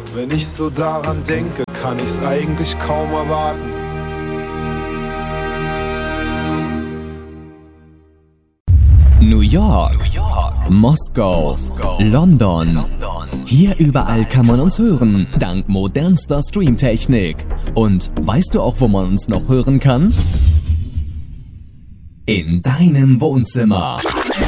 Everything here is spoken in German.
Wenn ich so daran denke, kann ich's eigentlich kaum erwarten. New York, Moskau, London. Hier überall kann man uns hören, dank modernster Streamtechnik. Und weißt du auch, wo man uns noch hören kann? In deinem Wohnzimmer.